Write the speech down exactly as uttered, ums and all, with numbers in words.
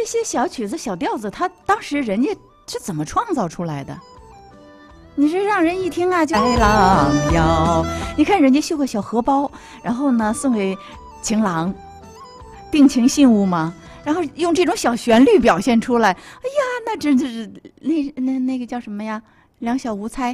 些小曲子、小调子，他当时人家是怎么创造出来的？你这让人一听啊，就爱郎要，你看人家绣个小荷包，然后呢送给情郎，定情信物嘛，然后用这种小旋律表现出来，哎呀，那真的是那那那个叫什么呀？两小无猜，